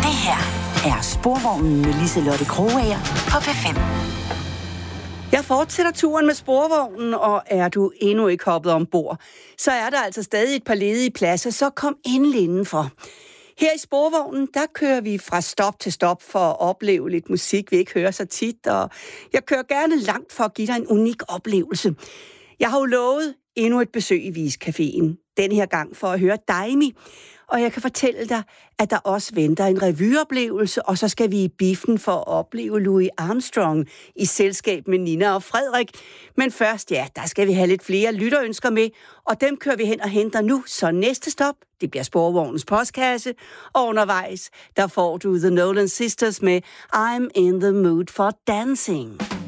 Det her er Sporvognen med Liselotte Krogager på P5. Jeg fortsætter turen med Sporvognen, og er du endnu ikke hoppet ombord, så er der altså stadig et par ledige pladser, så kom endelig indenfor. Her i Sporvognen, der kører vi fra stop til stop for at opleve lidt musik, vi ikke hører så tit, og jeg kører gerne langt for at give dig en unik oplevelse. Jeg har jo lovet endnu et besøg i Viscaféen, den her gang for at høre Daimi, og jeg kan fortælle dig, at der også venter en revyeoplevelse, og så skal vi i biffen for at opleve Louis Armstrong i selskab med Nina og Frederik. Men først, ja, der skal vi have lidt flere lytterønsker med, og dem kører vi hen og henter nu. Så næste stop, det bliver Sporvognens postkasse, og undervejs, der får du The Nolan Sisters med I'm in the Mood for Dancing.